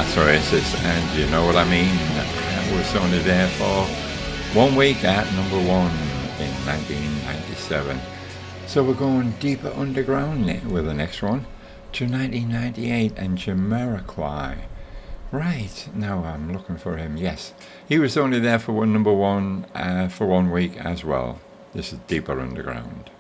That's Oasis, and you know what I mean. That was only there for 1 week at number 1 in 1997. So we're going deeper underground with the next one to 1998 and Jamiroquai. Right, now I'm looking for him. Yes, he was only there for number 1 for 1 week as well. This is Deeper Underground.